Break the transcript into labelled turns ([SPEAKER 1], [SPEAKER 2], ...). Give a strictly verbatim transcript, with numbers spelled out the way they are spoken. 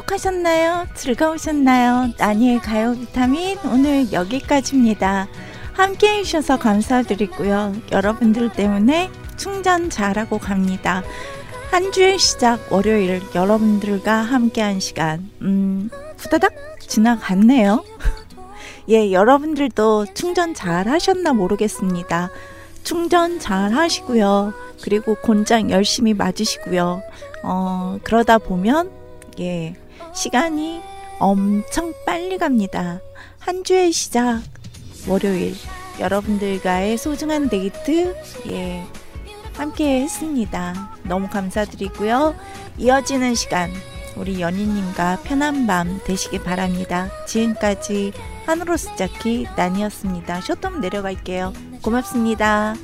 [SPEAKER 1] 행복하셨나요? 즐거우셨나요? 나니의 가요 비타민 오늘 여기까지입니다. 함께 해주셔서 감사드리고요. 여러분들 때문에 충전 잘하고 갑니다. 한 주의 시작 월요일 여러분들과 함께한 시간 음 후다닥 지나갔네요. 예, 여러분들도 충전 잘 하셨나 모르겠습니다. 충전 잘 하시고요. 그리고 곤장 열심히 맞으시고요. 어, 그러다 보면 예, 시간이 엄청 빨리 갑니다. 한 주의 시작 월요일 여러분들과의 소중한 데이트 예, 함께 했습니다. 너무 감사드리고요. 이어지는 시간 우리 연희님과 편한 밤 되시길 바랍니다. 지금까지 하늘로스 자키 난이었습니다. 쇼톰 내려갈게요. 고맙습니다.